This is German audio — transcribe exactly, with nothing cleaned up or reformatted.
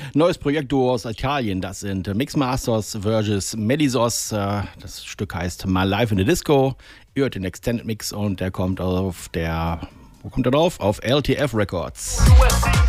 Neues Projektduo aus Italien, das sind Mixmasters versus Medisos. Das Stück heißt My Life in the Disco. Ihr hört den Extended Mix und der kommt auf der, wo kommt er drauf? Auf L T F Records.